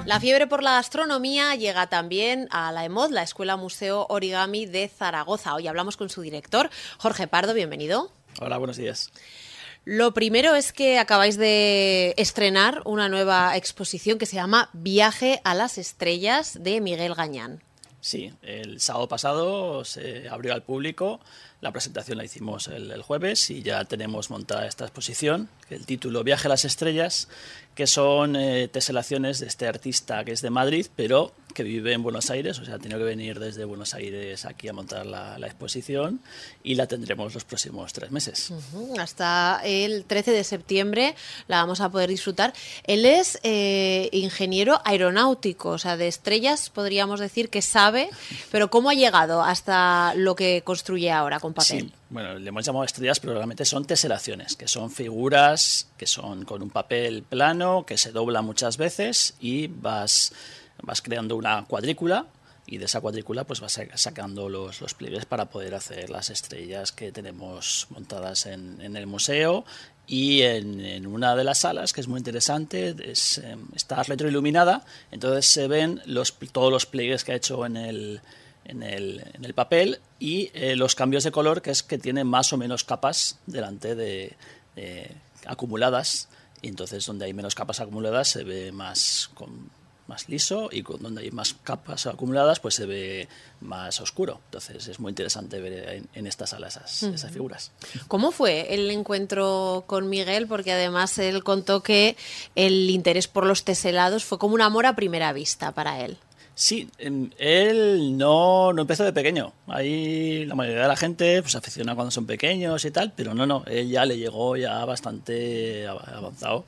La fiebre por la gastronomía llega también a la EMOD, la Escuela Museo Origami de Zaragoza. Hoy hablamos con su director, Jorge Pardo, bienvenido. Hola, buenos días. Lo primero es que acabáis de estrenar una nueva exposición que se llama Viaje a las Estrellas de Miguel Gañán. Sí, el sábado pasado se abrió al público, la presentación la hicimos el jueves y ya tenemos montada esta exposición, el título Viaje a las Estrellas, que son teselaciones de este artista que es de Madrid, pero que vive en Buenos Aires, o sea, ha tenido que venir desde Buenos Aires aquí a montar la exposición y la tendremos los próximos 3 meses. Hasta el 13 de septiembre la vamos a poder disfrutar. Él es ingeniero aeronáutico, o sea, de estrellas podríamos decir que sabe, pero ¿cómo ha llegado hasta lo que construye ahora con papel? Sí, bueno, le hemos llamado estrellas, pero realmente son teselaciones, que son figuras que son con un papel plano, que se dobla muchas veces y vas creando una cuadrícula y de esa cuadrícula pues vas sacando los pliegues para poder hacer las estrellas que tenemos montadas en el museo. Y en una de las salas, que es muy interesante, está retroiluminada, entonces se ven todos los pliegues que ha hecho en el papel y los cambios de color, que es que tiene más o menos capas delante de acumuladas, y entonces donde hay menos capas acumuladas se ve más liso y donde hay más capas acumuladas pues se ve más oscuro. Entonces es muy interesante ver en esta sala esas figuras. ¿Cómo fue el encuentro con Miguel? Porque además él contó que el interés por los teselados fue como un amor a primera vista para él. Sí, él no empezó de pequeño. Ahí la mayoría de la gente pues se aficiona cuando son pequeños y tal, pero no, él ya le llegó ya bastante avanzado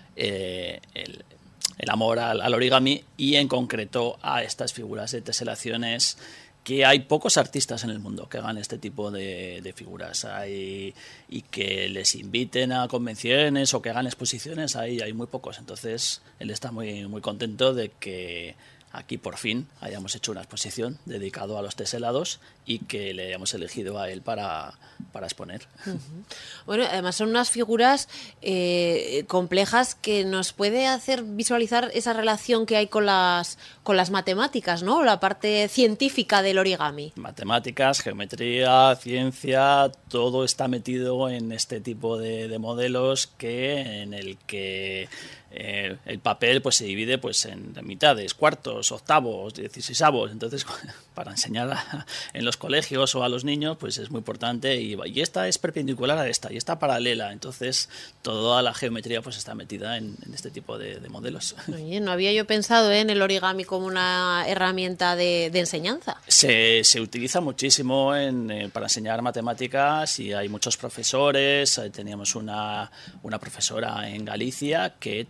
el amor al origami y en concreto a estas figuras de teselaciones, que hay pocos artistas en el mundo que hagan este tipo de figuras y que les inviten a convenciones o que hagan exposiciones, hay muy pocos. Entonces él está muy, muy contento de que aquí por fin hayamos hecho una exposición dedicada a los teselados y que le hayamos elegido a él para exponer. Bueno, además son unas figuras complejas que nos puede hacer visualizar esa relación que hay con las matemáticas, ¿no? La parte científica del origami. Matemáticas, geometría, ciencia, todo está metido en este tipo de modelos en el que el papel pues se divide pues en mitades, cuartos, octavos, 16avos. Entonces, para enseñar en los colegios o a los niños, pues es muy importante. Y esta es perpendicular a esta y esta paralela. Entonces, toda la geometría pues está metida en este tipo de modelos. Oye, no había yo pensado en el origami como una herramienta de enseñanza. Se utiliza muchísimo para enseñar matemáticas y hay muchos profesores. Teníamos una profesora en Galicia que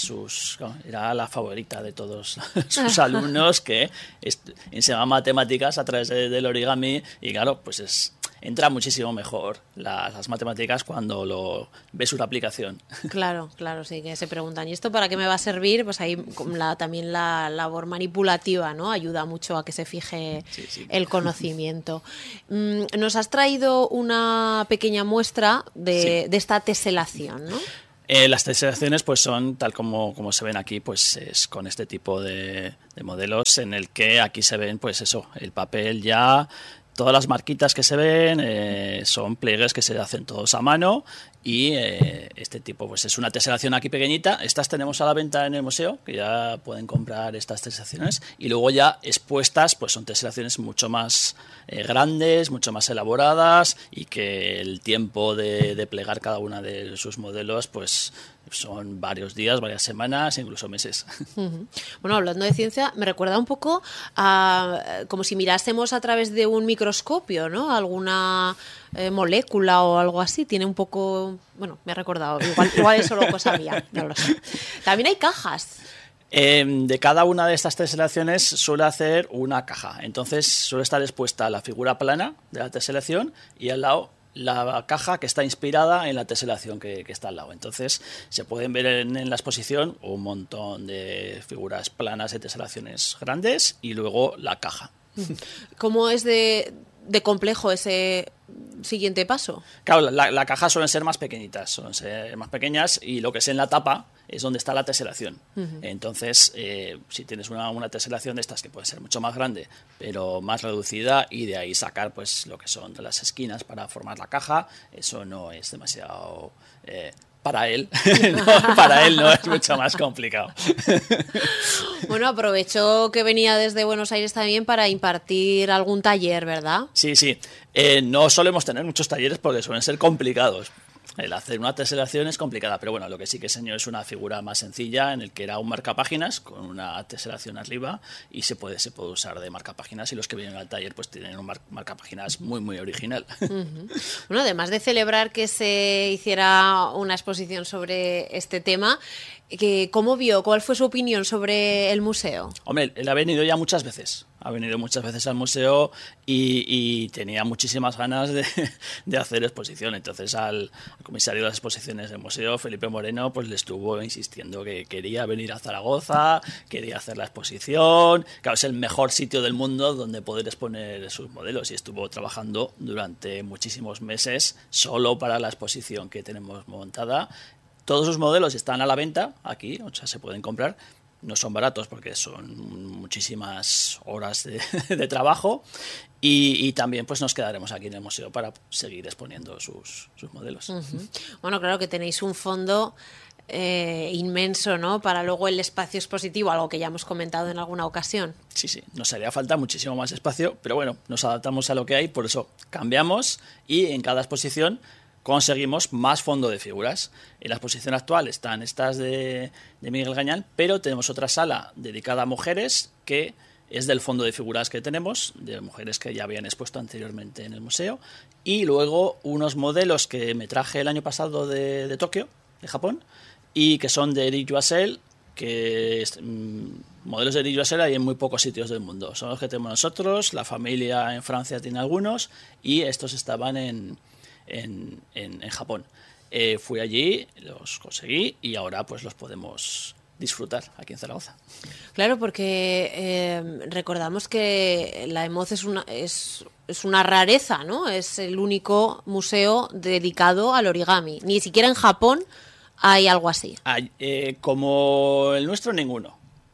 era la favorita de todos sus alumnos, que enseñaba matemáticas a través del origami y claro, pues entra muchísimo mejor las matemáticas cuando ves una aplicación. Claro, sí, que se preguntan, ¿y esto para qué me va a servir? Pues ahí también la labor manipulativa, ¿no? Ayuda mucho a que se fije el conocimiento. Nos has traído una pequeña muestra de esta teselación, ¿no? Las teselaciones pues son tal como se ven aquí, pues es con este tipo de modelos en el que aquí se ven pues eso, el papel ya. Todas las marquitas que se ven son pliegues que se hacen todos a mano y este tipo pues es una teselación aquí pequeñita. Estas tenemos a la venta en el museo, que ya pueden comprar estas teselaciones, y luego ya expuestas pues son teselaciones mucho más grandes, mucho más elaboradas y que el tiempo de plegar cada una de sus modelos pues son varios días, varias semanas, incluso meses. Bueno, hablando de ciencia, me recuerda un poco a como si mirásemos a través de un microscopio, ¿no? Alguna molécula o algo así. Tiene un poco... Bueno, me ha recordado. Igual es solo cosa mía, no lo sé. También hay cajas. De cada una de estas teselaciones suele hacer una caja. Entonces suele estar expuesta la figura plana de la teselación y al lado la caja que está inspirada en la teselación que está al lado. Entonces se pueden ver en la exposición un montón de figuras planas de teselaciones grandes y luego la caja. ¿Cómo es de de complejo ese siguiente paso? Claro, la caja suelen ser más pequeñitas, y lo que es en la tapa es donde está la teselación. Entonces, si tienes una teselación de estas que puede ser mucho más grande, pero más reducida, y de ahí sacar pues lo que son de las esquinas para formar la caja, eso no es demasiado... para él, para él no es mucho más complicado. Bueno, aprovecho que venía desde Buenos Aires también para impartir algún taller, ¿verdad? Sí. No solemos tener muchos talleres porque suelen ser complicados. El hacer una teselación es complicada, pero bueno, lo que sí que enseño es una figura más sencilla en el que era un marcapáginas con una teselación arriba y se puede usar de marcapáginas, y los que vienen al taller pues tienen un marcapáginas muy original. Bueno, además de celebrar que se hiciera una exposición sobre este tema, ¿cómo vio? ¿Cuál fue su opinión sobre el museo? Hombre, él ha venido ya muchas veces. Ha venido muchas veces al museo y tenía muchísimas ganas de hacer exposición. Entonces al comisario de las exposiciones del museo, Felipe Moreno, pues le estuvo insistiendo que quería venir a Zaragoza, quería hacer la exposición. Claro, es el mejor sitio del mundo donde poder exponer sus modelos, y estuvo trabajando durante muchísimos meses solo para la exposición que tenemos montada. Todos sus modelos están a la venta aquí, o sea, se pueden comprar. No son baratos porque son muchísimas horas de trabajo, y también pues nos quedaremos aquí en el museo para seguir exponiendo sus modelos. Bueno, claro que tenéis un fondo inmenso, ¿no? Para luego el espacio expositivo, algo que ya hemos comentado en alguna ocasión. Sí, nos haría falta muchísimo más espacio, pero bueno, nos adaptamos a lo que hay, por eso cambiamos, y en cada exposición conseguimos más fondo de figuras. En la exposición actual están estas de Miguel Gañán, pero tenemos otra sala dedicada a mujeres, que es del fondo de figuras que tenemos, de mujeres que ya habían expuesto anteriormente en el museo, y luego unos modelos que me traje el año pasado de Tokio, de Japón, y que son de Eric Joissel, que modelos de Eric Joissel hay en muy pocos sitios del mundo. Son los que tenemos nosotros, la familia en Francia tiene algunos, y estos estaban en Japón. Fui allí, los conseguí, y ahora pues los podemos disfrutar aquí en Zaragoza. Claro, porque recordamos que la EMOZ es una rareza, ¿no? Es el único museo dedicado al origami. Ni siquiera en Japón hay algo así. Como el nuestro, ninguno.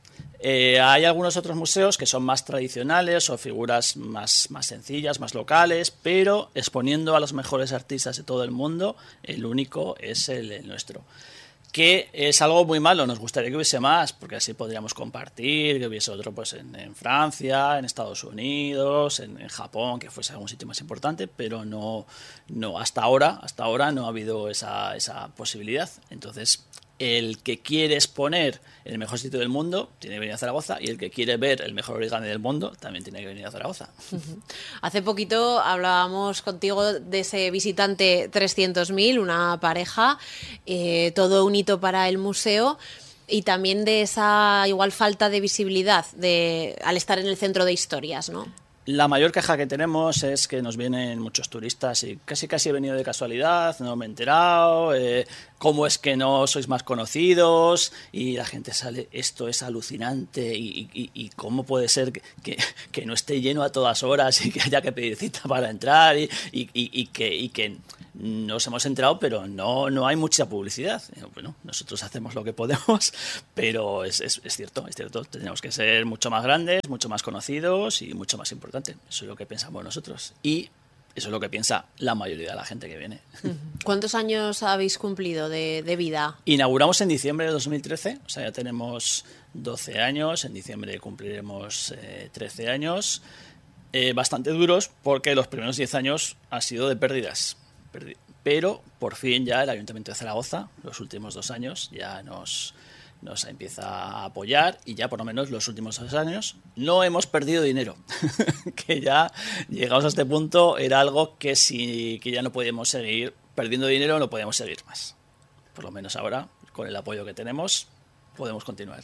Hay algunos otros museos que son más tradicionales o figuras más sencillas, más locales, pero exponiendo a los mejores artistas de todo el mundo. El único es el nuestro, que es algo muy malo. Nos gustaría que hubiese más, porque así podríamos compartir, que hubiese otro pues en Francia, en Estados Unidos, en Japón, que fuese algún sitio más importante, pero no hasta ahora no ha habido esa posibilidad. Entonces, el que quiere exponer en el mejor sitio del mundo tiene que venir a Zaragoza, y el que quiere ver el mejor origami del mundo también tiene que venir a Zaragoza. Hace poquito hablábamos contigo de ese visitante 300.000, una pareja, todo un hito para el museo, y también de esa igual falta de visibilidad al estar en el centro de historias, ¿no? La mayor queja que tenemos es que nos vienen muchos turistas y casi he venido de casualidad, no me he enterado, cómo es que no sois más conocidos, y la gente sale, esto es alucinante, y cómo puede ser que no esté lleno a todas horas y que haya que pedir cita para entrar, y que nos hemos enterado, pero no hay mucha publicidad. Bueno, nosotros hacemos lo que podemos, pero es cierto, tenemos que ser mucho más grandes, mucho más conocidos y mucho más importantes. Eso es lo que pensamos nosotros, y eso es lo que piensa la mayoría de la gente que viene. ¿Cuántos años habéis cumplido de vida? Inauguramos en diciembre de 2013, o sea, ya tenemos 12 años, en diciembre cumpliremos 13 años, bastante duros, porque los primeros 10 años han sido de pérdidas, pero por fin ya el Ayuntamiento de Zaragoza, los últimos 2 años, ya nos empieza a apoyar, y ya por lo menos los últimos 2 años no hemos perdido dinero. Que ya llegados a este punto era algo que ya no podíamos seguir perdiendo dinero, no podíamos seguir más. Por lo menos ahora, con el apoyo que tenemos, podemos continuar.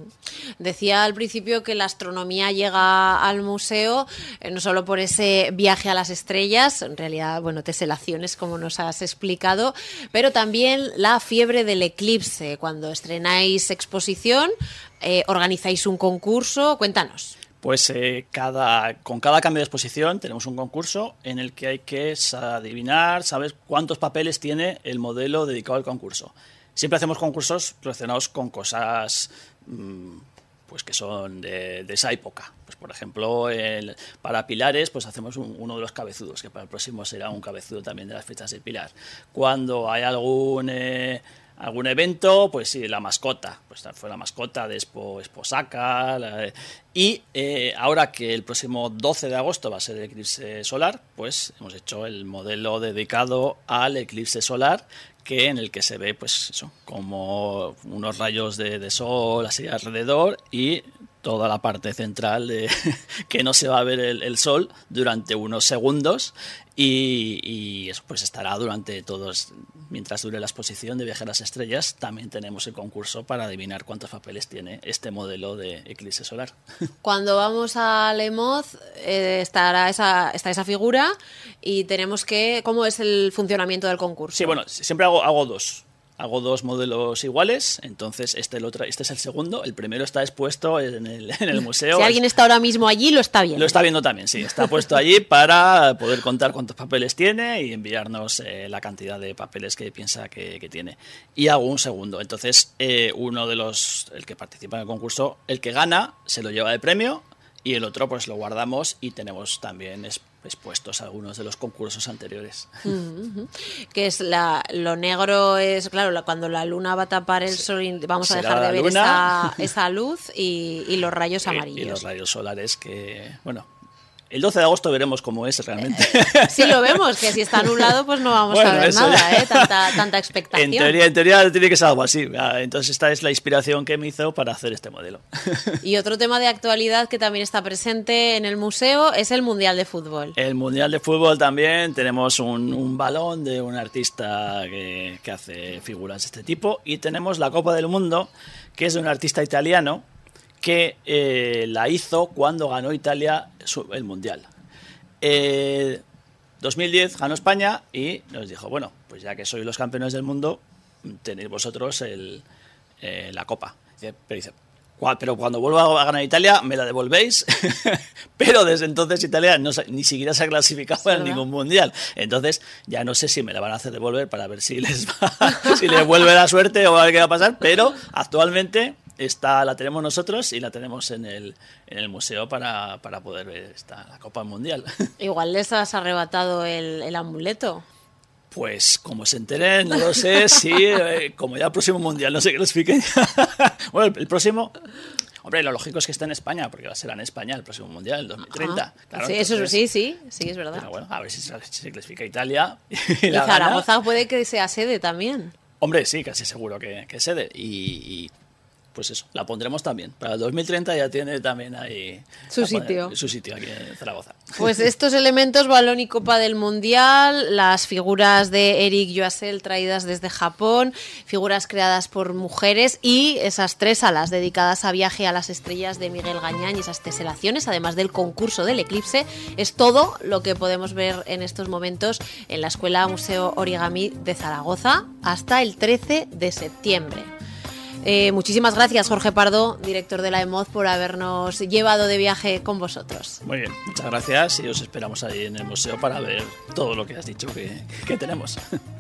Decía al principio que la astronomía llega al museo no solo por ese viaje a las estrellas, en realidad, bueno, teselaciones, como nos has explicado, pero también la fiebre del eclipse. Cuando estrenáis exposición, organizáis un concurso, cuéntanos. Pues con cada cambio de exposición tenemos un concurso en el que hay que adivinar, ¿sabes?, cuántos papeles tiene el modelo dedicado al concurso. Siempre hacemos concursos relacionados con cosas pues que son de esa época. Pues por ejemplo, para Pilares, pues hacemos uno de los cabezudos, que para el próximo será un cabezudo también de las fechas de Pilar. Cuando hay algún evento, pues sí, la mascota, pues fue la mascota de Esposaca. Y ahora que el próximo 12 de agosto va a ser el eclipse solar, pues hemos hecho el modelo dedicado al eclipse solar, en el que se ve pues eso, como unos rayos de sol así alrededor y toda la parte central que no se va a ver el sol durante unos segundos y eso pues estará durante mientras dure la exposición de Viaje a las Estrellas. También tenemos el concurso para adivinar cuántos papeles tiene este modelo de eclipse solar. Cuando vamos a Lemoz está esa figura y tenemos que... ¿Cómo es el funcionamiento del concurso? Sí, bueno, siempre hago dos. Hago dos modelos iguales, entonces este es el segundo. El primero está expuesto en el museo. Si alguien está ahora mismo allí, lo está viendo. Lo está viendo también, sí. Está puesto allí para poder contar cuántos papeles tiene y enviarnos la cantidad de papeles que piensa que tiene. Y hago un segundo. Entonces, el que participa en el concurso, el que gana, se lo lleva de premio y el otro pues lo guardamos y tenemos también expuestos algunos de los concursos anteriores. Que es lo negro es, claro, cuando la luna va a tapar el sol, vamos a dejar de ver esa luz y los rayos amarillos. Y los rayos solares que, bueno, el 12 de agosto veremos cómo es realmente. Sí, lo vemos, que si está nublado pues no vamos a ver nada, tanta expectación. En teoría tiene que ser algo así. Entonces esta es la inspiración que me hizo para hacer este modelo. Y otro tema de actualidad que también está presente en el museo es el Mundial de Fútbol. El Mundial de Fútbol también, tenemos un balón de un artista que hace figuras de este tipo y tenemos la Copa del Mundo, que es de un artista italiano que la hizo cuando ganó Italia el Mundial. 2010 ganó España y nos dijo, bueno, pues ya que sois los campeones del mundo, tenéis vosotros la Copa. Pero cuando vuelva a ganar Italia, me la devolvéis. Pero desde entonces Italia ni siquiera se ha clasificado en ningún mundial. Entonces ya no sé si me la van a hacer devolver para ver si les vuelve la suerte o a ver qué va a pasar. Pero actualmente la tenemos nosotros y la tenemos en el museo para poder ver la Copa Mundial. Igual les has arrebatado el amuleto. Pues como se enteren, no lo sé, sí, como ya el próximo mundial no se clasifiquen. Bueno, el próximo, hombre, lo lógico es que esté en España, porque será en España el próximo mundial, el 2030. Claro, sí, entonces, sí, es verdad. Pero bueno, a ver si se clasifica Italia. Y Zaragoza puede que sea sede también. Hombre, sí, casi seguro que es sede. Y pues eso, la pondremos también. Para el 2030 ya tiene también ahí su sitio aquí en Zaragoza. Pues estos elementos, balón y Copa del Mundial, las figuras de Eric Joasel traídas desde Japón, figuras creadas por mujeres y esas 3 salas dedicadas a Viaje a las Estrellas de Miguel Gañán y esas teselaciones, además del concurso del eclipse, es todo lo que podemos ver en estos momentos en la Escuela Museo Origami de Zaragoza hasta el 13 de septiembre. Muchísimas gracias, Jorge Pardo, director de la EMOZ, por habernos llevado de viaje con vosotros. Muy bien, muchas gracias y os esperamos ahí en el museo para ver todo lo que has dicho que tenemos.